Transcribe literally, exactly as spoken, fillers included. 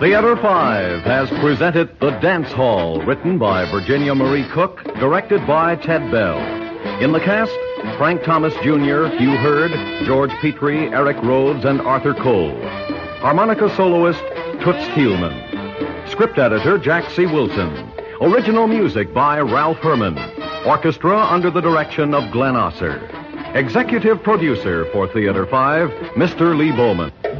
Theater Five has presented The Dance Hall, written by Virginia Marie Cook, directed by Ted Bell. In the cast, Frank Thomas Junior, Hugh Hurd, George Petrie, Eric Rhodes, and Arthur Cole. Harmonica soloist, Toots Thielman. Script editor, Jack C. Wilson. Original music by Ralph Herman. Orchestra under the direction of Glenn Osser. Executive producer for Theater Five, Mister Lee Bowman.